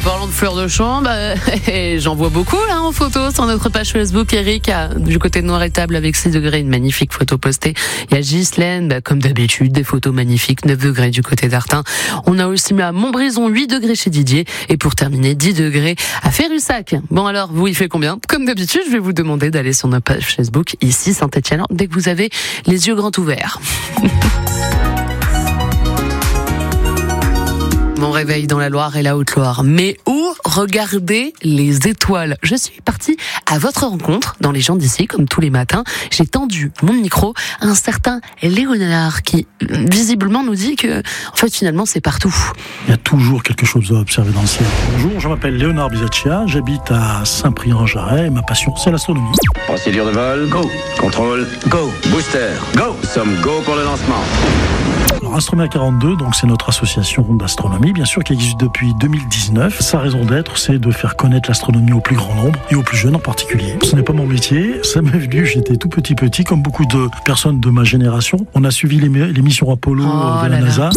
parlant de fleurs de champ, j'en vois beaucoup là en photo sur notre page Facebook. Eric du côté de Noir-Étable avec 6 degrés, une magnifique photo postée. Il y a Ghislaine, comme d'habitude, des photos magnifiques, 9 degrés du côté d'Artin. On a aussi mis à Montbrison 8 degrés chez Didier et pour terminer 10 degrés à Ferrussac. Bon alors, vous il fait combien? Comme d'habitude, je vais vous demander d'aller sur notre page Facebook ici Saint-Etienne dès que vous avez les yeux grands ouverts. Mon réveil dans la Loire et la Haute-Loire. Mais où regarder les étoiles? Je suis partie à votre rencontre dans les gens d'ici, comme tous les matins. J'ai tendu mon micro à un certain Léonard qui, visiblement, nous dit que, en fait, finalement, c'est partout. Il y a toujours quelque chose à observer dans le ciel. Bonjour, je m'appelle Léonard Bisaccia, j'habite à Saint-Prix-en-Jarret et ma passion, c'est l'astronomie. Procédure de vol, go. Contrôle, go. Booster, go. Nous sommes go pour le lancement. Alors, Astromia 42, donc c'est notre association d'astronomie, bien sûr, qui existe depuis 2019. Sa raison d'être, c'est de faire connaître l'astronomie au plus grand nombre et aux plus jeunes en particulier. Ce n'est pas mon métier, ça m'est venu, j'étais tout petit, comme beaucoup de personnes de ma génération. On a suivi les missions Apollo de la NASA.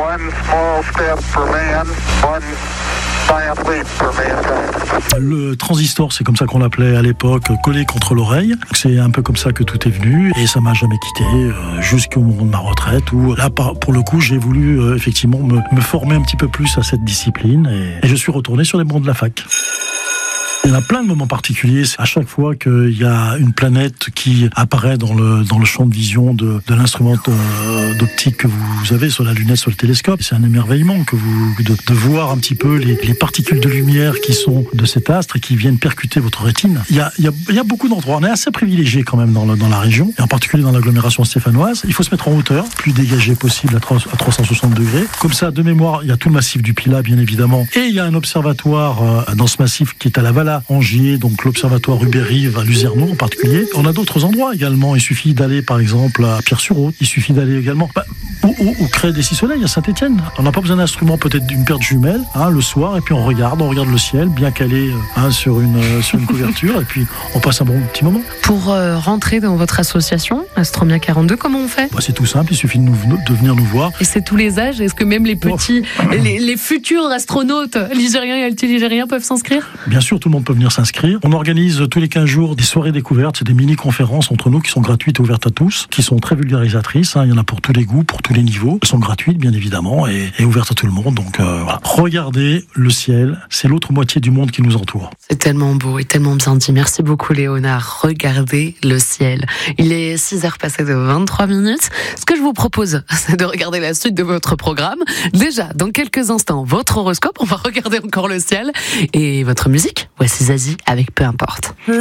Le transistor, c'est comme ça qu'on l'appelait à l'époque, collé contre l'oreille. C'est un peu comme ça que tout est venu et ça m'a jamais quitté jusqu'au moment de ma retraite où là, pour le coup, j'ai voulu effectivement me former un petit peu plus à cette discipline et je suis retourné sur les bancs de la fac. Il y en a plein de moments particuliers. À chaque fois qu'il y a une planète qui apparaît dans le champ de vision de l'instrument d'optique que vous avez sur la lunette, sur le télescope, c'est un émerveillement de voir un petit peu les particules de lumière qui sont de cet astre et qui viennent percuter votre rétine. Il y a beaucoup d'endroits. On est assez privilégié quand même dans la région, et en particulier dans l'agglomération stéphanoise. Il faut se mettre en hauteur, plus dégagé possible à 360 degrés. Comme ça, de mémoire, il y a tout le massif du Pilat, bien évidemment. Et il y a un observatoire dans ce massif qui est à la Valla-Angier, donc l'observatoire Rubérive à Luzerneau en particulier. On a d'autres endroits également. Il suffit d'aller par exemple à Pierre-sur-Aude. Il suffit d'aller également au Crêt des Six Soleils à Saint-Etienne. On n'a pas besoin d'instruments, peut-être d'une paire de jumelles, le soir, et puis on regarde le ciel bien calé sur une couverture, et puis on passe un bon petit moment. Pour rentrer dans votre association Astromia 42, comment on fait? C'est tout simple, il suffit de venir nous voir. Et c'est tous les âges? Est-ce que même les petits, les futurs astronautes ligériens et altiligériens peuvent s'inscrire? Bien sûr, tout le monde peut venir s'inscrire. On organise tous les 15 jours des soirées découvertes, c'est des mini-conférences entre nous qui sont gratuites et ouvertes à tous, qui sont très vulgarisatrices. Il y en a pour tous les goûts, pour tous les niveaux. Elles sont gratuites, bien évidemment, et ouvertes à tout le monde. Donc voilà. Regardez le ciel, c'est l'autre moitié du monde qui nous entoure. C'est tellement beau et tellement bien dit. Merci beaucoup Léonard. Regardez le ciel. Il est 6h passées de 23 minutes. Ce que je vous propose, c'est de regarder la suite de votre programme. Déjà, dans quelques instants, votre horoscope. On va regarder encore le ciel et votre musique. Voici Zazie avec Peu importe.